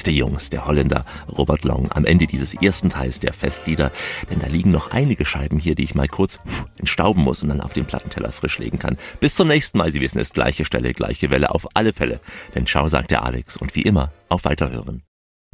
beste Jungs, der Holländer Robert Long, am Ende dieses ersten Teils der Festlieder. Denn da liegen noch einige Scheiben hier, die ich mal kurz entstauben muss und dann auf den Plattenteller frisch legen kann. Bis zum nächsten Mal. Sie wissen es, gleiche Stelle, gleiche Welle, auf alle Fälle. Denn ciao, sagt der Alex und wie immer, auf Weiterhören.